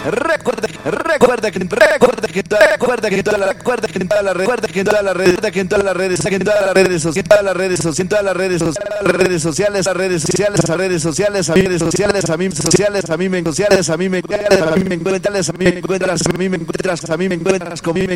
Recuerda que en todas las redes sociales, a mí me encuentras conmigo.